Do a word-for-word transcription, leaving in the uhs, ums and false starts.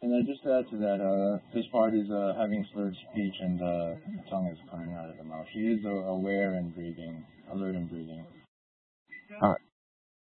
And I just add to that, uh, this part is uh, having slurred speech and uh, tongue is coming out of the mouth. She is uh, aware and breathing, alert and breathing. All right.